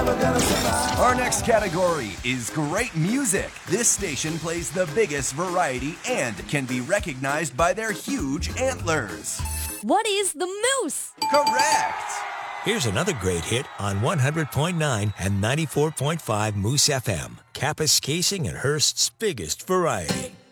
Our next category is great music. This station plays the biggest variety and can be recognized by their huge antlers. What is the moose? Correct! Here's another great hit on 100.9 and 94.5 Moose FM. Kappas Casing and Hearst's biggest variety.